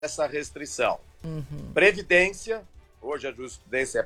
essa restrição. Previdência, hoje a jurisprudência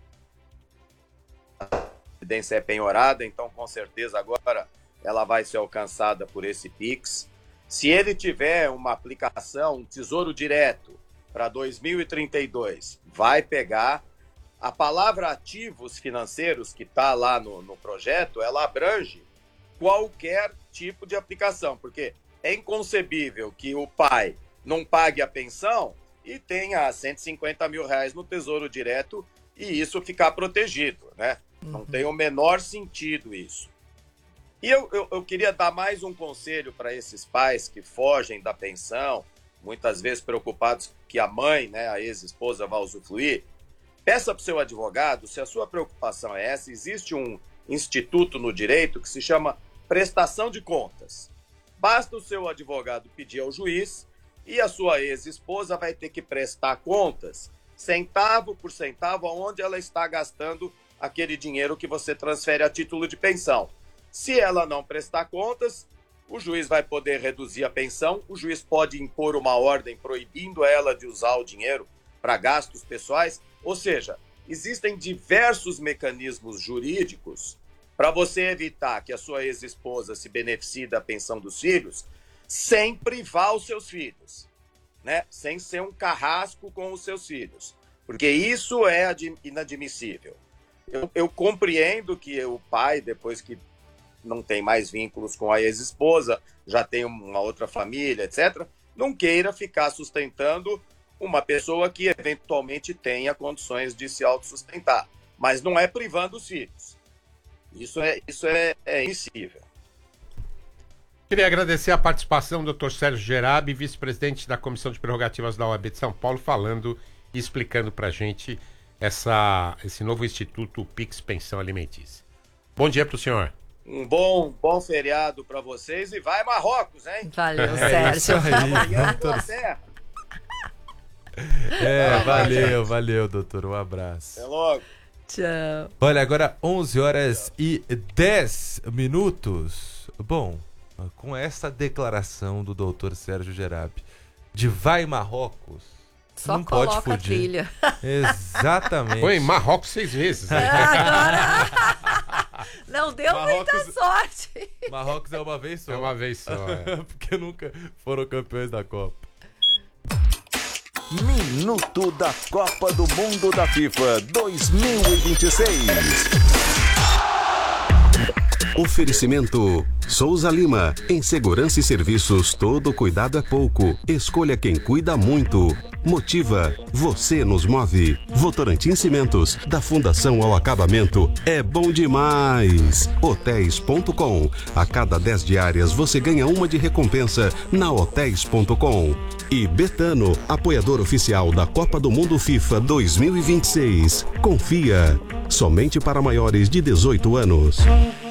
é penhorada, então com certeza agora ela vai ser alcançada por esse PIX. Se ele tiver uma aplicação, um tesouro direto para 2032, vai pegar. A palavra ativos financeiros que está lá no projeto, ela abrange qualquer tipo de aplicação, porque é inconcebível que o pai não pague a pensão e tenha 150 mil reais no Tesouro Direto e isso ficar protegido, né? Não tem o menor sentido isso. E eu queria dar mais um conselho para esses pais que fogem da pensão, muitas vezes preocupados que a mãe, né, a ex-esposa, vai usufruir. Peça para o seu advogado, se a sua preocupação é essa, existe um instituto no direito que se chama prestação de contas. Basta o seu advogado pedir ao juiz e a sua ex-esposa vai ter que prestar contas, centavo por centavo, aonde ela está gastando aquele dinheiro que você transfere a título de pensão. Se ela não prestar contas, o juiz vai poder reduzir a pensão, o juiz pode impor uma ordem proibindo ela de usar o dinheiro para gastos pessoais, ou seja, existem diversos mecanismos jurídicos para você evitar que a sua ex-esposa se beneficie da pensão dos filhos sem privar os seus filhos, né? Sem ser um carrasco com os seus filhos, porque isso é inadmissível. Eu compreendo que o pai, depois que não tem mais vínculos com a ex-esposa, já tem uma outra família, etc., não queira ficar sustentando uma pessoa que eventualmente tenha condições de se autossustentar, mas não é privando os filhos. Isso é impossível. Queria agradecer a participação do Dr. Sérgio Gerabi, vice-presidente da Comissão de Prerrogativas da OAB de São Paulo, falando e explicando para a gente esse novo instituto PIX Pensão Alimentícia. Bom dia para o senhor. Um bom feriado para vocês e vai Marrocos, hein? Valeu, Sérgio. Amanhã Inglaterra. Valeu, doutor. Um abraço. Até logo. Tchau. Olha, agora 11h10. Bom, com essa declaração do doutor Sérgio Gerabi de vai Marrocos, só não pode fugir. A trilha. Exatamente. Foi em Marrocos 6 vezes. Né? Agora não deu muita sorte. Marrocos é uma vez só. É uma vez só. Porque nunca foram campeões da Copa. Minuto da Copa do Mundo da FIFA 2026. Oferecimento Souza Lima. Em segurança e serviços, todo cuidado é pouco. Escolha quem cuida muito. Motiva. Você nos move. Votorantim Cimentos. Da fundação ao acabamento. É bom demais. Hotéis.com. A cada 10 diárias você ganha uma de recompensa na Hotéis.com. E Betano, apoiador oficial da Copa do Mundo FIFA 2026. Confia. Somente para maiores de 18 anos.